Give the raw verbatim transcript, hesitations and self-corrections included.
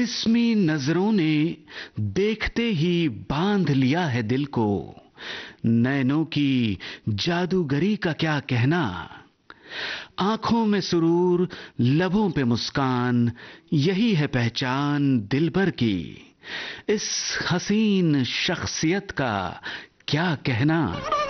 तिलिस्मी नजरों ने देखते ही बांध लिया है दिल को। नैनों की जादूगरी का क्या कहना, आंखों में सुरूर लबों पे मुस्कान, यही है पहचान दिलबर की। इस हसीन शख्सियत का क्या कहना।